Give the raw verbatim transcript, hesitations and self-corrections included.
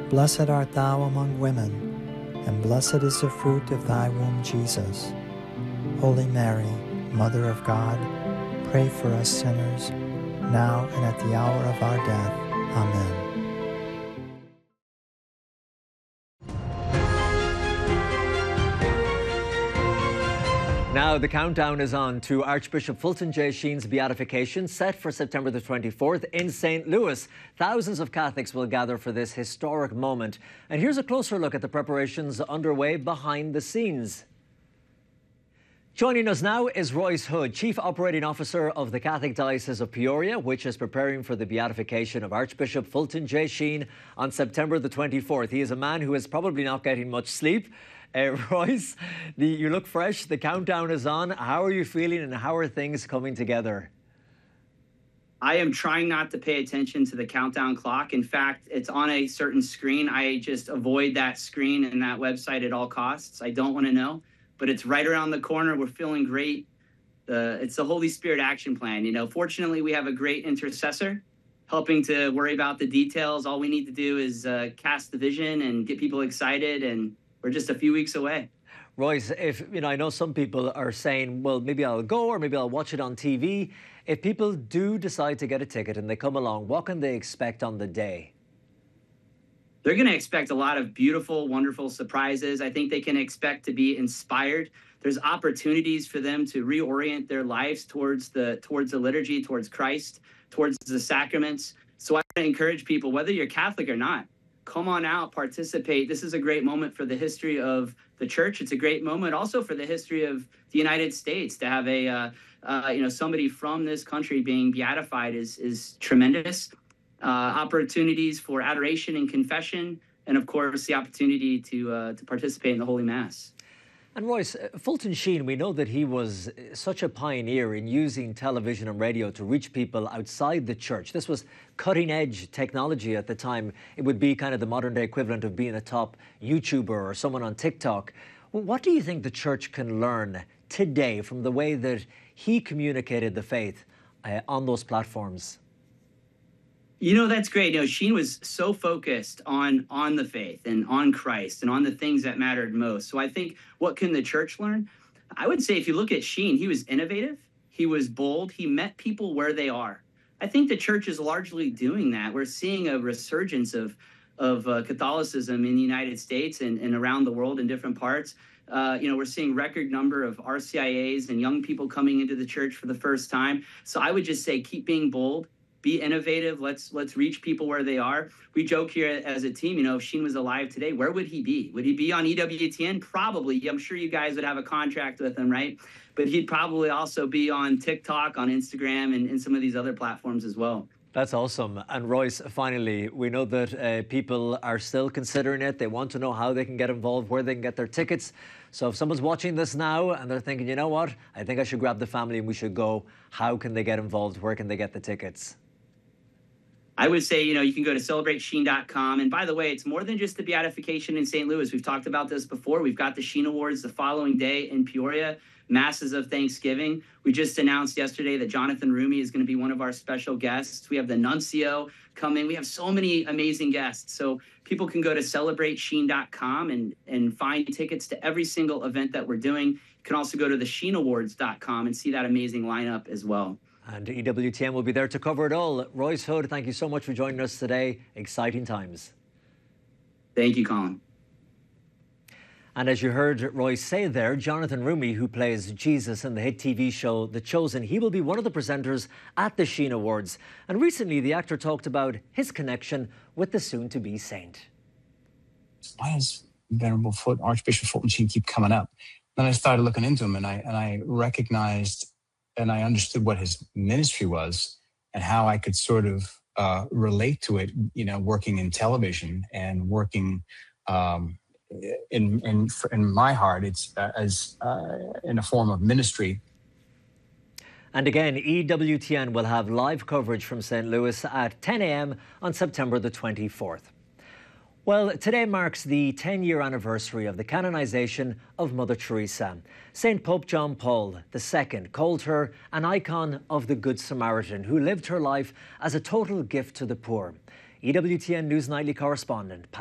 Blessed art thou among women, and blessed is the fruit of thy womb, Jesus. Holy Mary, Mother of God, pray for us sinners, now and at the hour of our death. Amen. Now the countdown is on to Archbishop Fulton J. Sheen's beatification, set for September the twenty-fourth in Saint Louis. Thousands of Catholics will gather for this historic moment. And here's a closer look at the preparations underway behind the scenes. Joining us now is Royce Hood, Chief Operating Officer of the Catholic Diocese of Peoria, which is preparing for the beatification of Archbishop Fulton J. Sheen on September the twenty-fourth. He is a man who is probably not getting much sleep. Uh, Royce, the, you look fresh. The countdown is on. How are you feeling and how are things coming together? I am trying not to pay attention to the countdown clock. In fact, it's on a certain screen. I just avoid that screen and that website at all costs. I don't want to know, but it's right around the corner. We're feeling great. Uh, it's the Holy Spirit action plan. You know, fortunately, we have a great intercessor helping to worry about the details. All we need to do is uh, cast the vision and get people excited, and we're just a few weeks away. Royce, if, you know, I know some people are saying, well, maybe I'll go or maybe I'll watch it on T V. If people do decide to get a ticket and they come along, what can they expect on the day? They're going to expect a lot of beautiful, wonderful surprises. I think they can expect to be inspired. There's opportunities for them to reorient their lives towards the, towards the liturgy, towards Christ, towards the sacraments. So I encourage people, whether you're Catholic or not, come on out, participate. This is a great moment for the history of the church. It's a great moment also for the history of the United States. To have a, uh, uh, you know, somebody from this country being beatified is, is tremendous. Uh, opportunities for adoration and confession, and of course, the opportunity to, uh, to participate in the Holy Mass. And Royce, Fulton Sheen, we know that he was such a pioneer in using television and radio to reach people outside the church. This was cutting-edge technology at the time. It would be kind of the modern-day equivalent of being a top YouTuber or someone on TikTok. What do you think the church can learn today from the way that he communicated the faith uh, on those platforms? You know, that's great. You know, Sheen was so focused on on the faith and on Christ and on the things that mattered most. So I think, what can the church learn? I would say if you look at Sheen, he was innovative, he was bold, he met people where they are. I think the church is largely doing that. We're seeing a resurgence of, of uh, Catholicism in the United States and, and around the world in different parts. Uh, you know, we're seeing record number of R C I As and young people coming into the church for the first time. So I would just say, keep being bold. Be innovative. Let's let's reach people where they are. We joke here as a team, you know, if Sheen was alive today, where would he be? Would he be on E W T N? Probably. I'm sure you guys would have a contract with him, right? But he'd probably also be on TikTok, on Instagram, and, and some of these other platforms as well. That's awesome. And Royce, finally, we know that uh, people are still considering it. They want to know how they can get involved, where they can get their tickets. So if someone's watching this now and they're thinking, you know what, I think I should grab the family and we should go, how can they get involved? Where can they get the tickets? I would say, you know, you can go to celebrate sheen dot com. And by the way, it's more than just the beatification in Saint Louis. We've talked about this before. We've got the Sheen Awards the following day in Peoria, masses of Thanksgiving. We just announced yesterday that Jonathan Roumie is going to be one of our special guests. We have the Nuncio coming. We have so many amazing guests. So people can go to celebrate sheen dot com and, and find tickets to every single event that we're doing. You can also go to the sheen awards dot com and see that amazing lineup as well. And E W T N will be there to cover it all. Royce Hood, thank you so much for joining us today. Exciting times. Thank you, Colin. And as you heard Royce say there, Jonathan Roumie, who plays Jesus in the hit T V show The Chosen, he will be one of the presenters at the Sheen Awards. And recently, the actor talked about his connection with the soon-to-be saint. Why does Venerable Foot, Archbishop Fulton Sheen keep coming up? Then I started looking into him, and I and I recognized and I understood what his ministry was and how I could sort of uh, relate to it, you know, working in television and working um, in, in, in my heart, it's uh, as uh, in a form of ministry. And again, E W T N will have live coverage from Saint Louis at ten a m on September the twenty-fourth. Well, today marks the ten-year anniversary of the canonization of Mother Teresa. Saint Pope John Paul the Second called her an icon of the Good Samaritan who lived her life as a total gift to the poor. E W T N News Nightly correspondent